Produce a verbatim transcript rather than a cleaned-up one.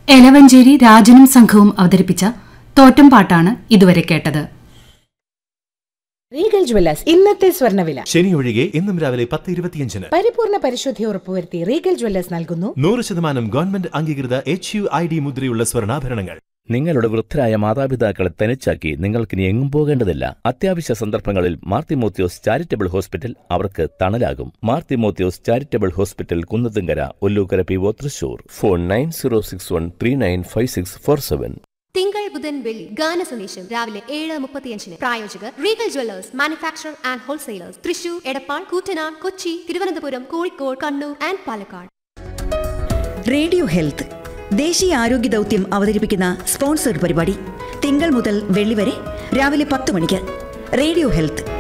എലവഞ്ചേരി രാജനും സംഘവും അവതരിപ്പിച്ച തോറ്റംപാട്ടാണ് ഇതുവരെ കേട്ടത്. റീഗൽ ജ്വല്ലേഴ്സ് ഇന്നത്തെ സ്വർണ്ണവില. ശനി ഒഴികെ ഇന്നും രാവിലെ പത്ത് ഇരുപത്തിയഞ്ചിന് പരിപൂർണ പരിശുദ്ധി ഉറപ്പുവരുത്തി റീഗൽ ജ്വല്ലേഴ്സ് നൽകുന്നു നൂറ് ശതമാനം ഗവൺമെന്റ് അംഗീകൃത എച്ച് യു ഐ ഡി മുദ്രയുള്ള സ്വർണ്ണാഭരണങ്ങൾ. നിങ്ങളുടെ വൃദ്ധരായ മാതാപിതാക്കളെ തനിച്ചാക്കി നിങ്ങൾക്കിനി എങ്ങും പോകേണ്ടതില്ല. അത്യാവശ്യ സന്ദർഭങ്ങളിൽ മാർ തിമോത്തിയോസ് ചാരിറ്റബിൾ ഹോസ്പിറ്റൽ അവർക്ക് തണലാകും. Mar Timotheos charitable hospital, Kunnathunkara, Ollukkara, P O, Thrissur. Phone nine zero six one three nine five six four seven. തിങ്കൾ ബുധൻ വെള്ളി ഗാന സന്ദേശം രാവിലെ ഏഴ് മുപ്പത്തിയഞ്ചിന്. പ്രായോജകർ Regal Jewellers, manufacture and wholesalers, Thrissur, Edappal, Koottanad, Kochi, Thiruvananthapuram, Kozhikode, Kannur and Palakkad. Radio health ദേശീയ ആരോഗ്യ ദൗത്യം അവതരിപ്പിക്കുന്ന സ്പോൺസർഡ് പരിപാടി തിങ്കൾ മുതൽ വെള്ളി വരെ രാവിലെ പത്ത് മണിക്ക്. Radio health.